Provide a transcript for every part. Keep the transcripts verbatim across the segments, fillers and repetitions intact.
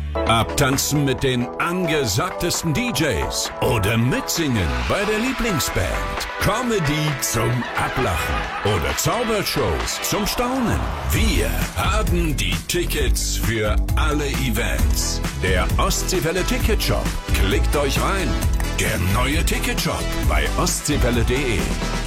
Abtanzen mit den angesagtesten D Js oder mitsingen bei der Lieblingsband. Comedy zum Ablachen oder Zaubershows zum Staunen. Wir haben die Tickets für alle Events. Der Ostseewelle Ticketshop. Klickt euch rein. Der neue Ticketshop bei ostseewelle punkt de.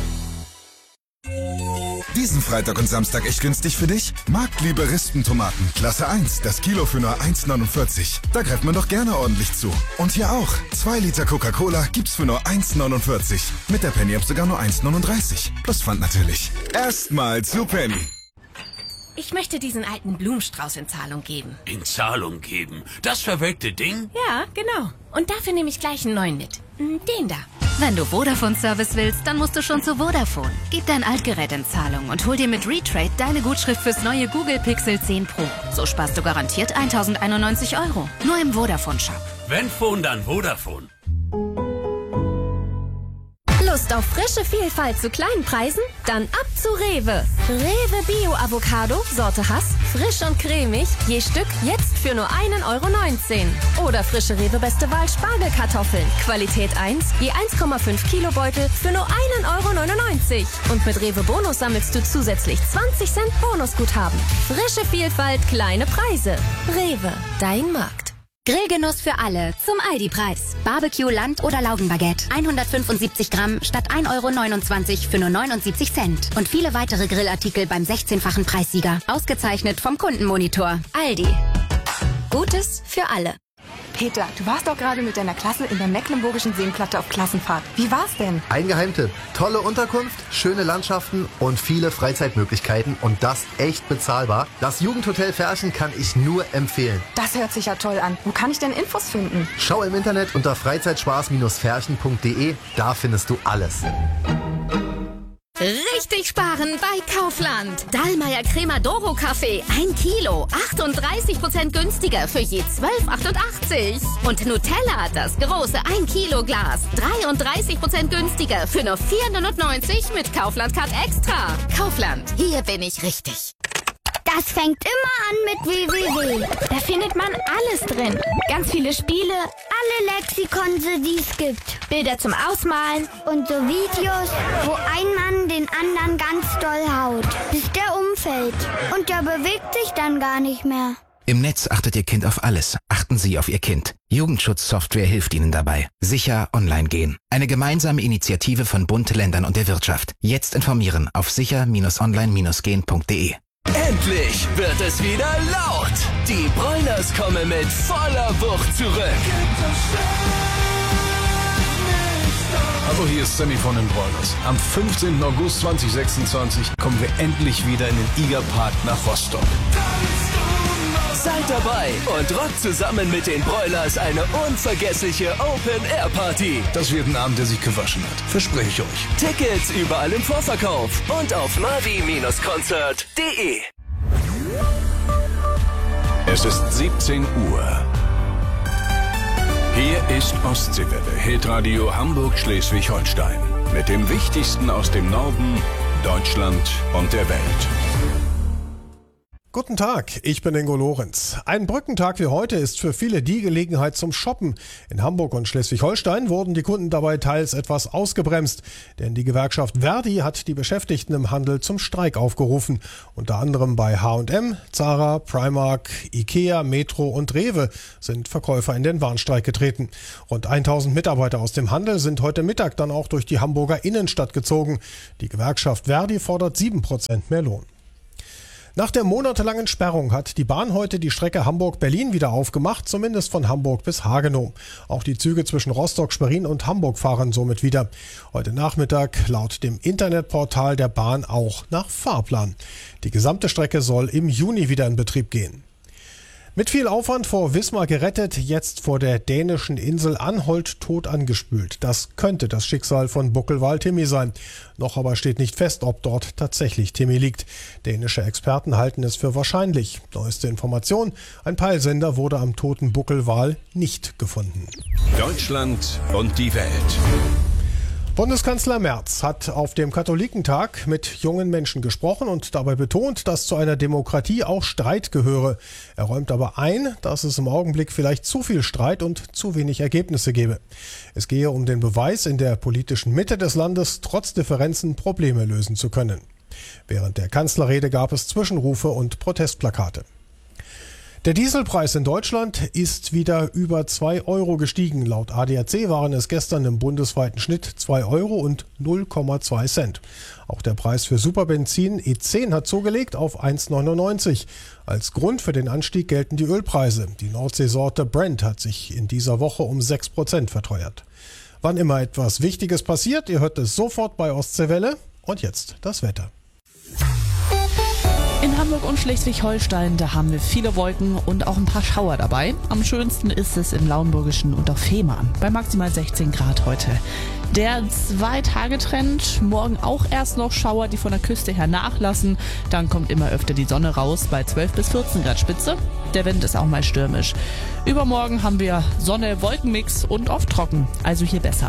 Diesen Freitag und Samstag echt günstig für dich? Marktliebe Rispentomaten, Klasse eins, das Kilo für nur eins neunundvierzig. Da greift man doch gerne ordentlich zu. Und hier auch, zwei Liter Coca-Cola gibt's für nur eins neunundvierzig. Mit der Penny App sogar nur eins neununddreißig. Plus Pfand natürlich. Erstmal zu Penny. Ich möchte diesen alten Blumenstrauß in Zahlung geben. In Zahlung geben? Das verwelkte Ding? Ja, genau. Und dafür nehme ich gleich einen neuen mit. Den da. Wenn du Vodafone-Service willst, dann musst du schon zu Vodafone. Gib dein Altgerät in Zahlung und hol dir mit Retrade deine Gutschrift fürs neue Google Pixel zehn Pro. So sparst du garantiert tausendeinundneunzig Euro. Nur im Vodafone-Shop. Wenn Phone, dann Vodafone. Lust auf frische Vielfalt zu kleinen Preisen? Dann ab zu Rewe. Rewe Bio Avocado, Sorte Hass, frisch und cremig, je Stück jetzt für nur ein Euro neunzehn. Oder frische Rewe Beste Wahl Spargelkartoffeln, Qualität eins, je eins Komma fünf Kilo Beutel für nur ein Euro neunundneunzig. Und mit Rewe Bonus sammelst du zusätzlich zwanzig Cent Bonusguthaben. Frische Vielfalt, kleine Preise. Rewe, dein Markt. Grillgenuss für alle zum Aldi-Preis. Barbecue, Land- oder Laugenbaguette. hundertfünfundsiebzig Gramm statt ein Euro neunundzwanzig für nur neunundsiebzig Cent. Und viele weitere Grillartikel beim sechzehnfachen Preissieger. Ausgezeichnet vom Kundenmonitor. Aldi. Gutes für alle. Peter, du warst doch gerade mit deiner Klasse in der Mecklenburgischen Seenplatte auf Klassenfahrt. Wie war's denn? Ein Geheimtipp. Tolle Unterkunft, schöne Landschaften und viele Freizeitmöglichkeiten und das echt bezahlbar. Das Jugendhotel Ferchen kann ich nur empfehlen. Das hört sich ja toll an. Wo kann ich denn Infos finden? Schau im Internet unter freizeitspaß Ferchen punkt de. Da findest du alles. Richtig sparen bei Kaufland. Dallmayr Crema Doro Kaffee, ein Kilo, achtunddreißig Prozent günstiger für je zwölf achtundachtzig. Und Nutella, das große ein Kilo Glas, dreiunddreißig Prozent günstiger für nur vier neunundneunzig mit Kaufland Card Extra. Kaufland, hier bin ich richtig. Das fängt immer an mit w w w. Da findet man alles drin. Ganz viele Spiele, alle Lexikon, die es gibt. Bilder zum Ausmalen und so Videos, wo ein Mann den anderen ganz doll haut, bis der umfällt. Und der bewegt sich dann gar nicht mehr. Im Netz achtet Ihr Kind auf alles. Achten Sie auf Ihr Kind. Jugendschutzsoftware hilft Ihnen dabei. Sicher online gehen. Eine gemeinsame Initiative von Bund, Ländern und der Wirtschaft. Jetzt informieren auf sicher online gehen punkt de. Endlich wird es wieder laut. Die Broilers kommen mit voller Wucht zurück. Hallo, hier ist Sammy von den Broilers. Am fünfzehnten August zweitausendsechsundzwanzig kommen wir endlich wieder in den Igerpark nach Rostock. Seid dabei und rockt zusammen mit den Broilers eine unvergessliche Open-Air-Party. Das wird ein Abend, der sich gewaschen hat. Verspreche ich euch. Tickets überall im Vorverkauf und auf mavi Konzert punkt de. Es ist siebzehn Uhr. Hier ist Ostseewelle, Hitradio Hamburg-Schleswig-Holstein. Mit dem Wichtigsten aus dem Norden, Deutschland und der Welt. Guten Tag, ich bin Ingo Lorenz. Ein Brückentag wie heute ist für viele die Gelegenheit zum Shoppen. In Hamburg und Schleswig-Holstein wurden die Kunden dabei teils etwas ausgebremst. Denn die Gewerkschaft Verdi hat die Beschäftigten im Handel zum Streik aufgerufen. Unter anderem bei H und M, Zara, Primark, Ikea, Metro und Rewe sind Verkäufer in den Warnstreik getreten. Rund tausend Mitarbeiter aus dem Handel sind heute Mittag dann auch durch die Hamburger Innenstadt gezogen. Die Gewerkschaft Verdi fordert sieben Prozent mehr Lohn. Nach der monatelangen Sperrung hat die Bahn heute die Strecke Hamburg-Berlin wieder aufgemacht, zumindest von Hamburg bis Hagenow. Auch die Züge zwischen Rostock, Schwerin und Hamburg fahren somit wieder. Heute Nachmittag laut dem Internetportal der Bahn auch nach Fahrplan. Die gesamte Strecke soll im Juni wieder in Betrieb gehen. Mit viel Aufwand vor Wismar gerettet, jetzt vor der dänischen Insel Anholt tot angespült. Das könnte das Schicksal von Buckelwal Timmy sein. Noch aber steht nicht fest, ob dort tatsächlich Timmy liegt. Dänische Experten halten es für wahrscheinlich. Neueste Information: ein Peilsender wurde am toten Buckelwal nicht gefunden. Deutschland und die Welt. Bundeskanzler Merz hat auf dem Katholikentag mit jungen Menschen gesprochen und dabei betont, dass zu einer Demokratie auch Streit gehöre. Er räumt aber ein, dass es im Augenblick vielleicht zu viel Streit und zu wenig Ergebnisse gebe. Es gehe um den Beweis, in der politischen Mitte des Landes trotz Differenzen Probleme lösen zu können. Während der Kanzlerrede gab es Zwischenrufe und Protestplakate. Der Dieselpreis in Deutschland ist wieder über zwei Euro gestiegen. Laut A D A C waren es gestern im bundesweiten Schnitt zwei Euro und null Komma zwei Cent. Auch der Preis für Superbenzin E zehn hat zugelegt auf eins Komma neunundneunzig. Als Grund für den Anstieg gelten die Ölpreise. Die Nordseesorte Brent hat sich in dieser Woche um sechs Prozent verteuert. Wann immer etwas Wichtiges passiert, ihr hört es sofort bei Ostseewelle. Und jetzt das Wetter. In Hamburg und Schleswig-Holstein, da haben wir viele Wolken und auch ein paar Schauer dabei. Am schönsten ist es im Lauenburgischen und auf Fehmarn, bei maximal sechzehn Grad heute. Der Zwei-Tage-Trend, morgen auch erst noch Schauer, die von der Küste her nachlassen. Dann kommt immer öfter die Sonne raus bei zwölf bis vierzehn Grad Spitze. Der Wind ist auch mal stürmisch. Übermorgen haben wir Sonne, Wolkenmix und oft trocken, also hier besser.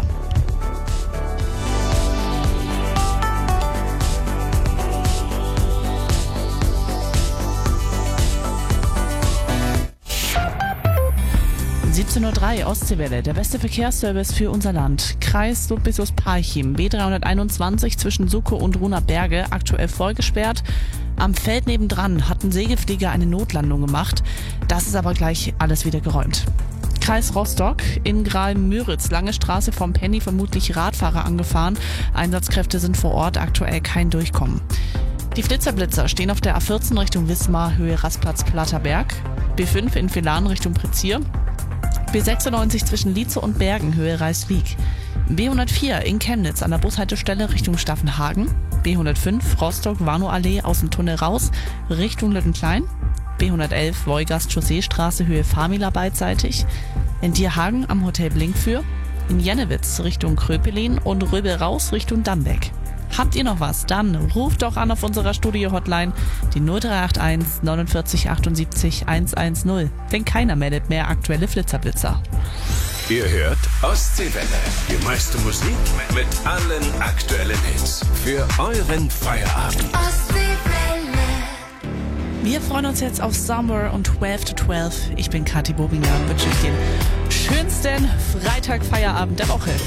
siebzehn Uhr drei Ostseewelle, der beste Verkehrsservice für unser Land. Kreis Ludwigshaus-Parchim, B dreihunderteinundzwanzig zwischen Suckow und Ruhner Berge, aktuell vollgesperrt. Am Feld nebendran hat ein Segelflieger eine Notlandung gemacht. Das ist aber gleich alles wieder geräumt. Kreis Rostock, in Graal-Müritz, lange Straße vom Penny, vermutlich Radfahrer angefahren. Einsatzkräfte sind vor Ort, aktuell kein Durchkommen. Die Flitzerblitzer stehen auf der A vierzehn Richtung Wismar, Höhe Rastplatz-Platterberg. B fünf in Villaren Richtung Prezier. B sechsundneunzig zwischen Lietze und Bergen, Höhe Reiswijk. B hundertvier in Chemnitz an der Bushaltestelle Richtung Staffenhagen. B hundertfünf Rostock-Warnow-Allee aus dem Tunnel raus, Richtung Lüttenklein. B hundertelf Wolgast-Chausseestraße, Höhe Famila beidseitig. In Dierhagen am Hotel Blinkfür. In Jennewitz Richtung Kröpelin und Röbel raus Richtung Dambeck. Habt ihr noch was? Dann ruft doch an auf unserer Studio-Hotline, die null drei acht eins neunundvierzig achtundsiebzig hundertzehn, denn keiner meldet mehr aktuelle Flitzerblitzer. Ihr hört Ostseewelle, die meiste Musik mit allen aktuellen Hits für euren Feierabend. Ostseewelle. Wir freuen uns jetzt auf Summer und zwölf to zwölf. Ich bin Kathi Bobinger und wünsche euch den schönsten Freitag-Feierabend der Woche.